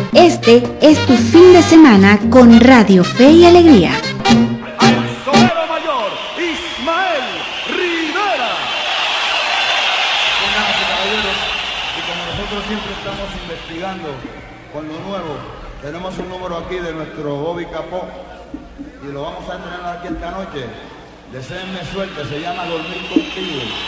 Este es tu fin de semana con Radio Fe y Alegría. Al solero mayor, Ismael Rivera. Damas y caballeros, y como nosotros siempre estamos investigando con lo nuevo, tenemos un número aquí de nuestro Bobby Capó y lo vamos a entrenar aquí esta noche. Deseenme suerte, se llama Dormir Contigo.